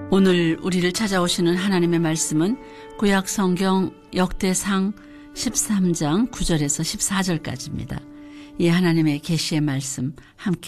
오늘 우리를 찾아오시는 하나님의 말씀은 구약 성경 역대상 13장 9절에서 14절까지입니다. 이 하나님의 계시의 말씀 함께